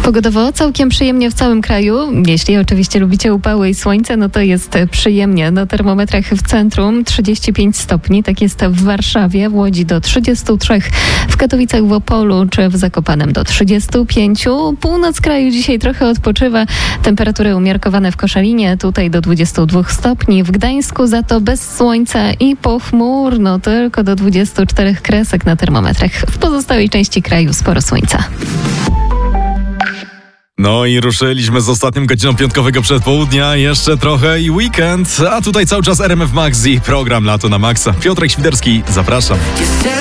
Pogodowo całkiem przyjemnie w całym kraju. Jeśli oczywiście lubicie upały i słońce, no to jest przyjemnie. Na termometrach w centrum 35 stopni, tak jest w Warszawie, w Łodzi do 33, w Katowicach, w Opolu czy w Zakopanem do 35. Północ kraju dzisiaj trochę odpoczywa. Temperatury umiarkowane w Koszalinie, tutaj do 22 stopni. W Gdańsku za to bez słońca i pochmurno, tylko do 24 kresek na termometrach. W pozostałej części kraju sporo słońca. No i ruszyliśmy z ostatnią godziną piątkowego przedpołudnia, jeszcze trochę i weekend, a tutaj cały czas RMF Max i program Lato na Maxa. Piotrek Świderski, zapraszam.